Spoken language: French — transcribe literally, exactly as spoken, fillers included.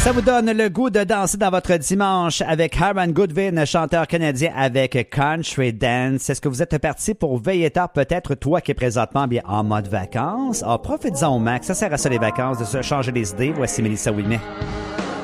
Ça vous donne le goût de danser dans votre dimanche avec Aaron Goodwin, chanteur canadien avec Country Dance. Est-ce que vous êtes parti pour veiller tard? Peut-être toi qui es présentement bien en mode vacances. Ah, profites-en au max. Ça sert à ça les vacances, de se changer les idées. Voici Mélissa Ouimet.